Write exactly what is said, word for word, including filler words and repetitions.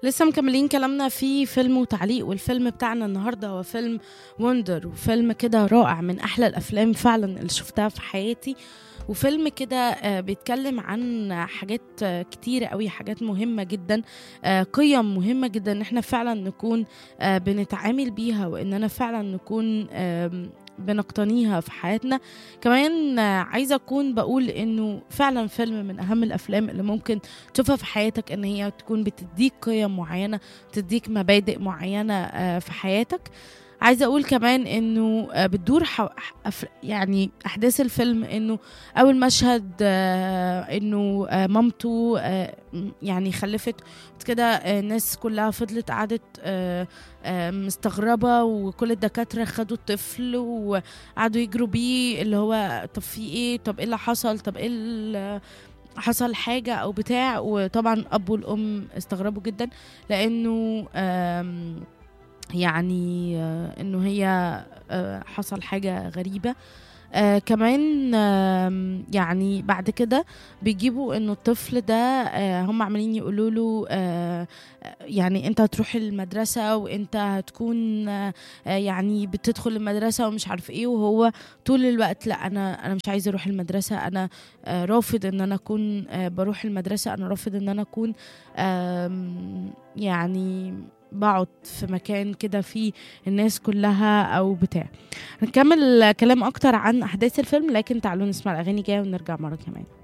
لسه مكملين كلامنا في فيلم وتعليق، والفيلم بتاعنا النهارده هو فيلم وندر، وفيلم كده رائع من احلى الافلام فعلا اللي شفتها في حياتي. وفيلم كده آه، بيتكلم عن حاجات آه، كتيرة قوي، حاجات مهمة جدا، آه، قيم مهمة جدا ان احنا فعلا نكون آه، بنتعامل بيها، واننا فعلا نكون آم، بنقتنيها في حياتنا. كمان آه، عايزة أكون بقول إنه فعلا فيلم من أهم الأفلام اللي ممكن تشوفها في حياتك، إن هي تكون بتديك قيم معينة، تديك مبادئ معينة آه، في حياتك. عايزة أقول كمان إنه آه، بتدور حو... أف... يعني أحداث الفيلم إنه أول مشهد آه، إنه آه، مامته آه، م- يعني خلفت كده. آه، الناس كلها فضلت قعدت آه، آه، مستغربة، وكل الدكاترة خدوا الطفل وقعدوا يجروا بيه، اللي هو طب في ايه، طب ايه اللي حصل، طب ايه اللي حصل حاجة أو بتاع. وطبعا الأب والأم استغربوا جدا، لأنه آم، يعني آه، انه هي آه، حصل حاجة غريبة. آه كمان آم، يعني بعد كده بيجيبوا انه الطفل ده آه هم عمالين يقولوا له آه آه، يعني انت هتروح المدرسة، وانت هتكون آه آه، يعني بتدخل المدرسة ومش عارف ايه. وهو طول الوقت لا، انا انا مش عايز اروح المدرسة، انا آه رافض ان انا اكون آه بروح المدرسة، انا رافض ان انا اكون آم، يعني بقعد في مكان كده فيه الناس كلها او بتاع. هنكمل كلام اكتر عن احداث الفيلم، لكن تعالوا نسمع الاغاني جايه ونرجع مره كمان.